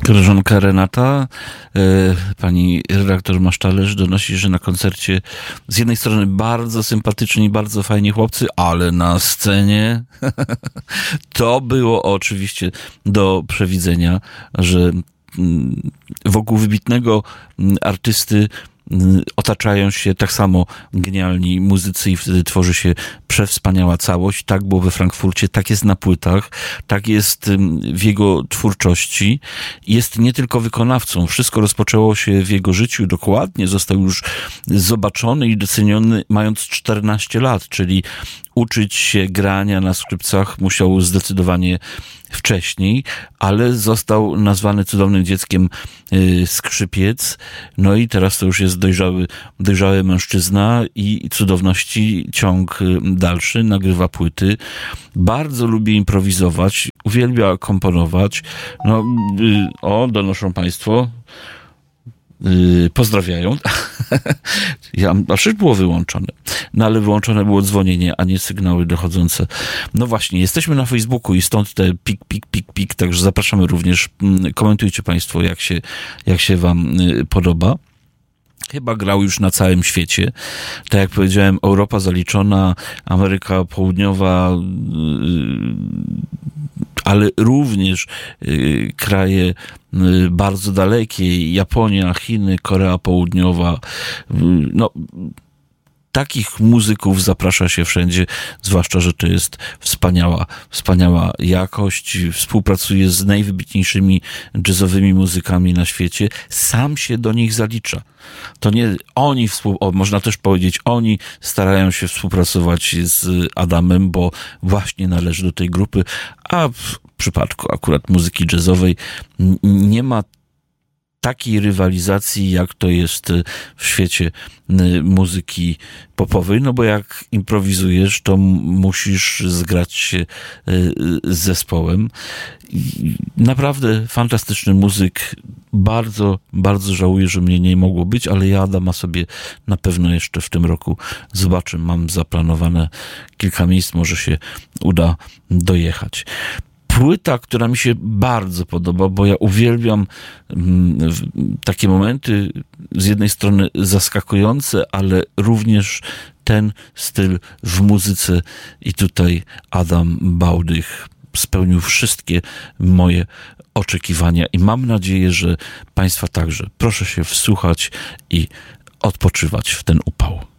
Koleżanka Renata, pani redaktor Masztalerz donosi, że na koncercie z jednej strony bardzo sympatyczni, bardzo fajni chłopcy, ale na scenie to było oczywiście do przewidzenia, że wokół wybitnego artysty otaczają się tak samo genialni muzycy i wtedy tworzy się przewspaniała całość. Tak było we Frankfurcie, tak jest na płytach, tak jest w jego twórczości. Jest nie tylko wykonawcą. Wszystko rozpoczęło się w jego życiu dokładnie. Został już zobaczony i doceniony mając 14 lat, czyli uczyć się grania na skrzypcach musiał zdecydowanie wcześniej, ale został nazwany cudownym dzieckiem skrzypiec. No i teraz to już jest dojrzały mężczyzna i cudowności ciąg dalszy, nagrywa płyty. Bardzo lubi improwizować, uwielbia komponować. No, donoszą państwo. Pozdrawiają. Przecież było wyłączone. No ale wyłączone było dzwonienie, a nie sygnały dochodzące. No właśnie, jesteśmy na Facebooku i stąd te pik, także zapraszamy również. Komentujcie państwo, jak się wam podoba. Chyba grał już na całym świecie. Tak jak powiedziałem, Europa zaliczona, Ameryka Południowa, ale również kraje bardzo dalekie, Japonia, Chiny, Korea Południowa. No, takich muzyków zaprasza się wszędzie, zwłaszcza, że to jest wspaniała jakość. Współpracuje z najwybitniejszymi jazzowymi muzykami na świecie. Sam się do nich zalicza. To nie oni, można też powiedzieć, oni starają się współpracować z Adamem, bo właśnie należy do tej grupy, a w przypadku akurat muzyki jazzowej nie ma takiej rywalizacji, jak to jest w świecie muzyki popowej, no bo jak improwizujesz, to musisz zgrać się z zespołem. Naprawdę fantastyczny muzyk. Bardzo, bardzo żałuję, że mnie nie mogło być, ale ja Adama sobie na pewno jeszcze w tym roku zobaczę. Mam zaplanowane kilka miejsc, może się uda dojechać. Płyta, która mi się bardzo podoba, bo ja uwielbiam takie momenty, z jednej strony zaskakujące, ale również ten styl w muzyce i tutaj Adam Bałdych spełnił wszystkie moje oczekiwania i mam nadzieję, że państwa także. Proszę się wsłuchać i odpoczywać w ten upał.